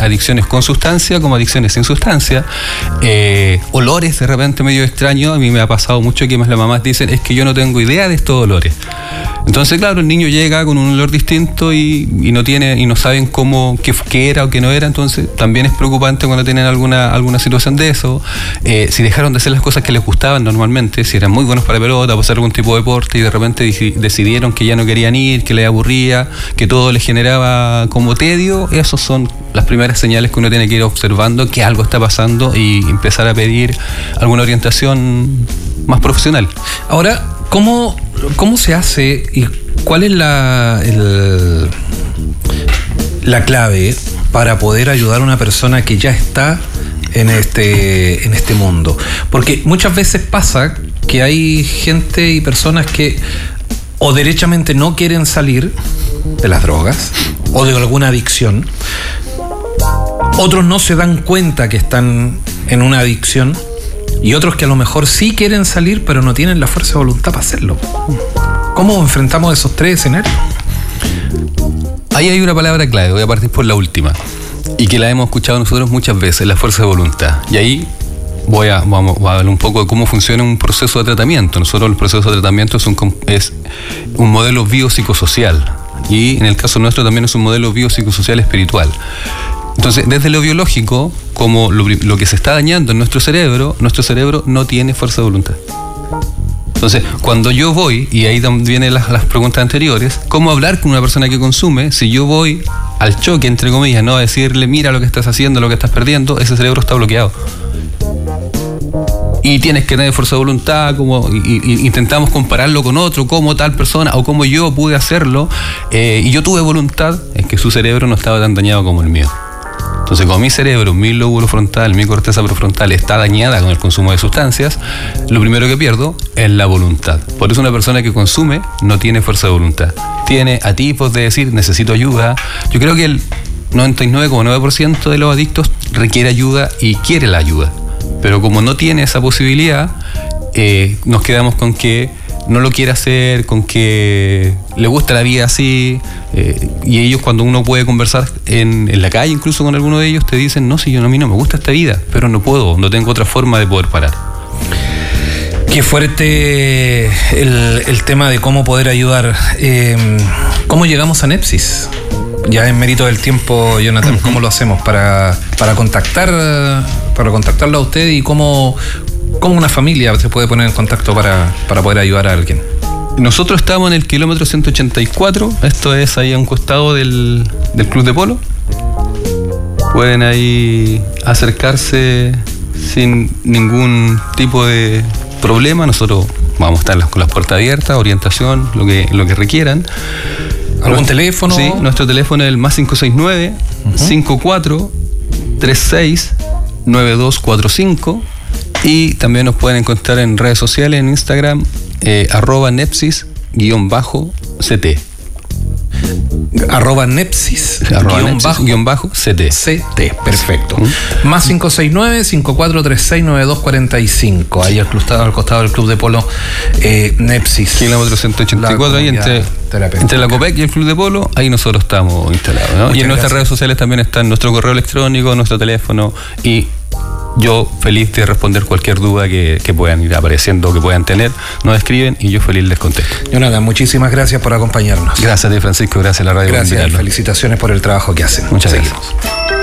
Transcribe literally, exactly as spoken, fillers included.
adicciones con sustancia como adicciones sin sustancia, eh, olores de repente medio extraños. A mí me ha pasado mucho que más las mamás dicen, es que yo no tengo idea de estos olores. Entonces, claro, el niño llega con un olor distinto y, y no tiene y no saben cómo qué, qué era o qué no era. Entonces, también es preocupante cuando tienen alguna alguna situación de eso. Eh, si dejaron de hacer las cosas que les gustaban normalmente, si eran muy buenos para pelota, para hacer algún tipo de deporte y de repente decidieron que ya no querían ir, que les aburría, que todo les generaba como tedio, esos son las primeras señales que uno tiene que ir observando que algo está pasando y empezar a pedir alguna orientación más profesional. Ahora, ¿cómo, cómo se hace y cuál es la, el, la clave para poder ayudar a una persona que ya está en este, en este mundo? Porque muchas veces pasa que hay gente y personas que o derechamente no quieren salir de las drogas o de alguna adicción. Otros no se dan cuenta que están en una adicción y otros que a lo mejor sí quieren salir pero no tienen la fuerza de voluntad para hacerlo. ¿Cómo enfrentamos esos tres escenarios? Ahí hay una palabra clave, voy a partir por la última y que la hemos escuchado nosotros muchas veces, la fuerza de voluntad. Y ahí voy a, vamos, voy a hablar un poco de cómo funciona un proceso de tratamiento. Nosotros el proceso de tratamiento es un, es un modelo biopsicosocial y en el caso nuestro también es un modelo biopsicosocial espiritual. Entonces, desde lo biológico, como lo, lo que se está dañando en nuestro cerebro, nuestro cerebro no tiene fuerza de voluntad. Entonces, cuando yo voy, y ahí vienen las, las preguntas anteriores, ¿cómo hablar con una persona que consume? Si yo voy al choque, entre comillas, no a decirle, mira lo que estás haciendo, lo que estás perdiendo, ese cerebro está bloqueado. Y tienes que tener fuerza de voluntad, como y, y, intentamos compararlo con otro, como tal persona, o como yo pude hacerlo, eh, y yo tuve voluntad, es que su cerebro no estaba tan dañado como el mío. Entonces, como mi cerebro, mi lóbulo frontal, mi corteza prefrontal está dañada con el consumo de sustancias, lo primero que pierdo es la voluntad. Por eso una persona que consume no tiene fuerza de voluntad. Tiene atipos de decir, necesito ayuda. Yo creo que el noventa y nueve coma nueve por ciento de los adictos requiere ayuda y quiere la ayuda. Pero como no tiene esa posibilidad, eh, nos quedamos con que no lo quiere hacer, con que le gusta la vida así, eh, y ellos cuando uno puede conversar en, en la calle, incluso con alguno de ellos, te dicen, no, si yo no, a mí no me gusta esta vida, pero no puedo, no tengo otra forma de poder parar. Qué fuerte el, el tema de cómo poder ayudar. Eh, ¿Cómo llegamos a Nepsis? Ya en mérito del tiempo, Jonathan, ¿cómo lo hacemos para, para contactar para contactarlo a usted y cómo, cómo una familia se puede poner en contacto para, para poder ayudar a alguien? Nosotros estamos en el kilómetro ciento ochenta y cuatro, esto es ahí a un costado del, del Club de Polo. Pueden ahí acercarse sin ningún tipo de problema. Nosotros vamos a estar las, con las puertas abiertas, orientación, lo que, lo que requieran. ¿Algún teléfono? Sí, nuestro teléfono es el más cinco seis nueve, uh-huh. cinco cuatro tres seis nueve dos cuatro cinco y también nos pueden encontrar en redes sociales, en Instagram, eh, arroba nepsis guión bajo ct. Arroba Nepsis, arroba guión, Nepsis bajo, guión bajo ct. ct, perfecto. ¿Mm? Más cinco seis nueve, cinco cuatro tres seis nueve dos cuatro cinco. Ahí al costado, al costado del Club de Polo, eh, Nepsis. Kilómetro ciento ochenta y cuatro, ahí entre, entre la COPEC y el Club de Polo, ahí nosotros estamos instalados, ¿no? Y en gracias. Nuestras redes sociales también están nuestro correo electrónico, nuestro teléfono, y yo feliz de responder cualquier duda que, que puedan ir apareciendo, que puedan tener, nos escriben y yo feliz les contesto. Jonathan, muchísimas gracias por acompañarnos. Gracias a ti, Francisco, gracias a la radio. Gracias, felicitaciones por el trabajo que hacen. Muchas Seguimos. gracias.